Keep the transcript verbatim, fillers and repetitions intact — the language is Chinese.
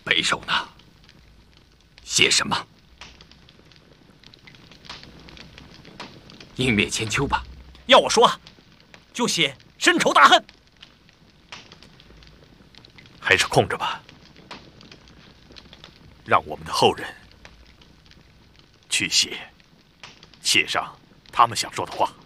北首呢？写什么？湮灭千秋吧。 要我说，就写深仇大恨。 还是空着吧，让我们的后人去写，写上他们想说的话。